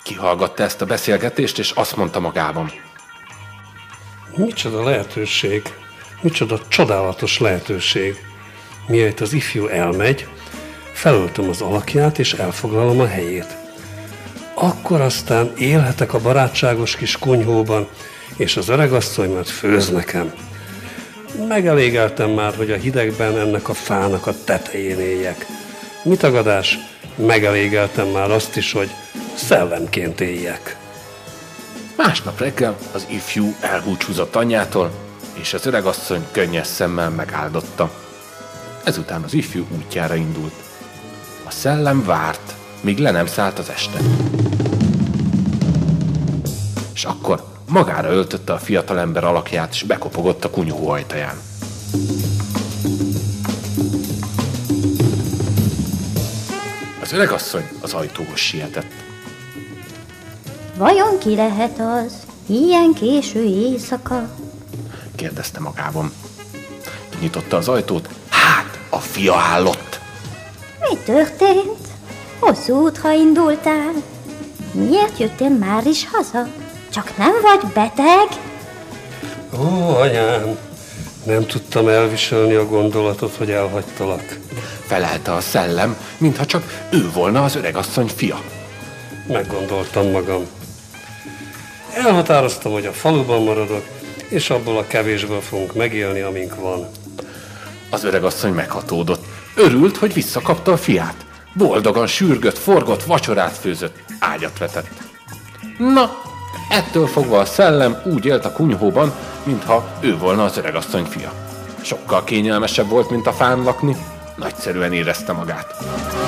Kihallgatta ezt a beszélgetést, és azt mondta magában. Micsoda lehetőség, micsoda csodálatos lehetőség. Mielőtt az ifjú elmegy, felöltöm az alakját, és elfoglalom a helyét. Akkor aztán élhetek a barátságos kis kunyhóban, és az öregasszony majd főz nekem. Megelégeltem már, hogy a hidegben ennek a fának a tetején éljek. Mi tagadás? Megelégeltem már azt is, hogy szellemként éljek. Másnap reggel az ifjú elbúcsúzott anyjától, és az öregasszony könnyes szemmel megáldotta. Ezután az ifjú útjára indult. A szellem várt, míg le nem szállt az este. És akkor magára öltötte a fiatalember alakját, és bekopogott a kunyhó ajtaján. Az öregasszony az ajtóhoz sietett. Vajon ki lehet az, ilyen késő éjszaka? Kérdezte magában. Nyitotta az ajtót, hát a fia állott. Mi történt? Hosszú útra indultál. Miért jöttél már is haza? Csak nem vagy beteg? Ó, anyám, nem tudtam elviselni a gondolatot, hogy elhagytalak. Felelte a szellem, mintha csak ő volna az öregasszony fia. Meggondoltam magam. Elhatároztam, hogy a faluban maradok, és abból a kevésből fogunk megélni, amink van. Az öregasszony meghatódott. Örült, hogy visszakapta a fiát. Boldogan sürgött, forgott, vacsorát főzött, ágyat vetett. Na, ettől fogva a szellem úgy élt a kunyhóban, mintha ő volna az öregasszony fia. Sokkal kényelmesebb volt, mint a fán lakni. Nagyszerűen érezte magát.